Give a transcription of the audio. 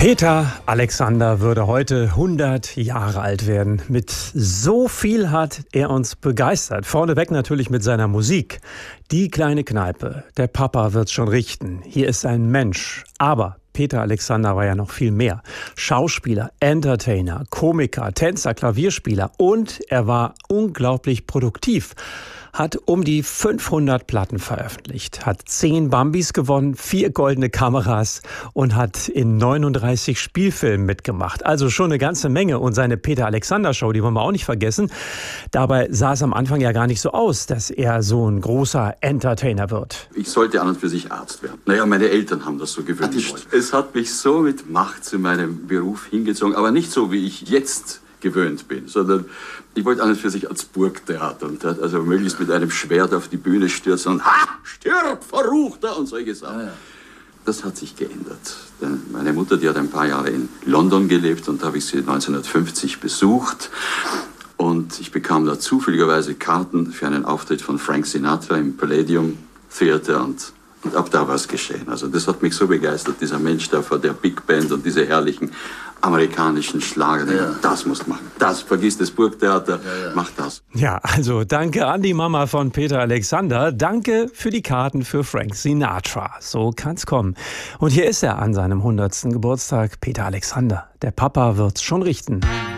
Peter Alexander würde heute 100 Jahre alt werden. Mit so viel hat er uns begeistert. Vorneweg natürlich mit seiner Musik. Die kleine Kneipe, der Papa wird's schon richten. Hier ist ein Mensch. Aber Peter Alexander war ja noch viel mehr. Schauspieler, Entertainer, Komiker, Tänzer, Klavierspieler und er war unglaublich produktiv. Hat um die 500 Platten veröffentlicht, hat 10 Bambis gewonnen, 4 goldene Kameras und hat in 39 Spielfilmen mitgemacht. Also schon eine ganze Menge. Und seine Peter Alexander Show, die wollen wir auch nicht vergessen. Dabei sah es am Anfang ja gar nicht so aus, dass er so ein großer Entertainer wird. Ich sollte an und für sich Arzt werden. Naja, meine Eltern haben das so gewünscht. Es hat mich so mit Macht zu meinem Beruf hingezogen, aber nicht so, wie ich jetzt gewöhnt bin, sondern ich wollte an und für sich als Burgtheater und also möglichst mit einem Schwert auf die Bühne stürzen und ha, stirb, Verruchter und solche Sachen. Ja. Das hat sich geändert. Denn meine Mutter, die hat ein paar Jahre in London gelebt und da habe ich sie 1950 besucht und ich bekam da zufälligerweise Karten für einen Auftritt von Frank Sinatra im Palladium Theater und ab da war es geschehen. Also das hat mich so begeistert, dieser Mensch da vor der Big Band und diese herrlichen amerikanischen Schlager. Ja. Das musst du machen. Das, vergiss das Burgtheater, mach das. Ja, also danke an die Mama von Peter Alexander. Danke für die Karten für Frank Sinatra. So kann's kommen. Und hier ist er an seinem 100. Geburtstag, Peter Alexander. Der Papa wird's schon richten.